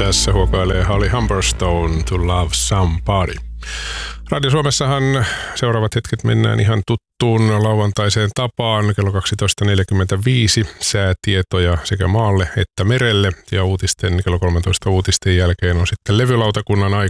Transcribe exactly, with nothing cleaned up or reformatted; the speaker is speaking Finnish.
Tässä huokailee Holly Humberstone To Love Somebody. Radio Suomessahan seuraavat hetket mennään ihan tuttuun lauantaiseen tapaan. Kello kaksitoista neljäkymmentäviisi säätietoja sekä maalle että merelle. Ja uutisten, kello kolmetoista uutisten jälkeen on sitten levylautakunnan aika.